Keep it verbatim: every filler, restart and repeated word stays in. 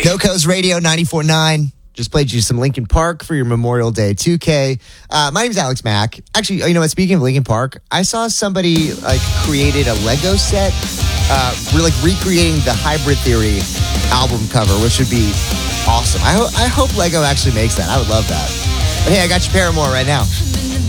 NoCo's Radio ninety-four point nine. Just played you some Linkin Park for your Memorial Day two K. Uh, my name's Alex Mack. Actually, you know what? Speaking of Linkin Park, I saw somebody like created a Lego set, uh, we're like recreating the Hybrid Theory album cover, which would be awesome. I, ho- I hope Lego actually makes that. I would love that. But hey, I got you Paramore right now.